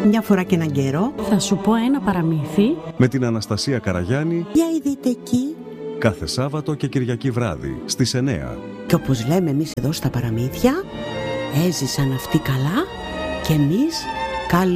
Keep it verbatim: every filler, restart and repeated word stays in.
Μια φορά και έναν καιρό θα σου πω ένα παραμύθι με την Αναστασία Καραγιάννη. Για ειδείτε εκεί. Κάθε Σάββατο και Κυριακή βράδυ στις εννιά. Και όπως λέμε εμείς εδώ στα παραμύθια, έζησαν αυτοί καλά και εμείς καλή.